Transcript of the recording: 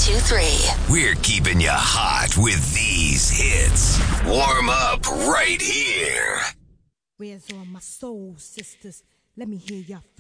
102.3. We're keeping you hot with these hits. Warm up right here. Where's all my soul sisters? Let me hear y'all